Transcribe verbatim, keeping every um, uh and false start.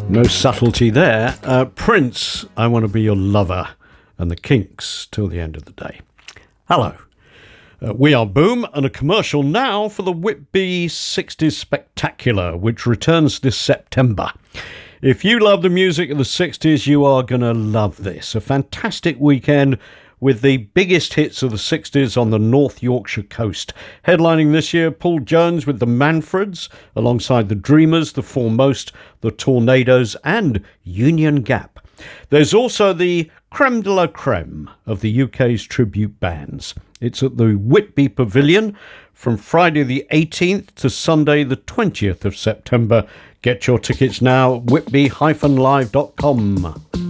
No subtlety there. Uh, Prince, I Want to Be Your Lover, and the Kinks, Till the End of the Day. Hello. Uh, we are Boom, and a commercial now for the Whitby sixties Spectacular, which returns this September. If you love the music of the sixties, you are going to love this. A fantastic weekend with the biggest hits of the sixties on the North Yorkshire coast. Headlining this year, Paul Jones with the Manfreds, alongside the Dreamers, the Foremost, the Tornadoes, and Union Gap. There's also the creme de la creme of the U K's tribute bands. It's at the Whitby Pavilion from Friday the eighteenth to Sunday the twentieth of September. Get your tickets now at whitby dash live dot com.